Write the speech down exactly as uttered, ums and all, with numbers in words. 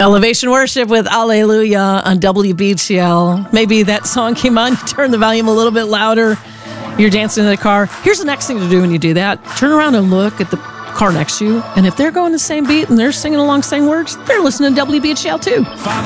Elevation Worship with Alleluia on W B T L. Maybe that song came on, you turn the volume a little bit louder, you're dancing in the car. Here's the next thing to do when you do that. Turn around and look at the car next to you, and if they're going the same beat and they're singing along the same words, they're listening to W B T L too.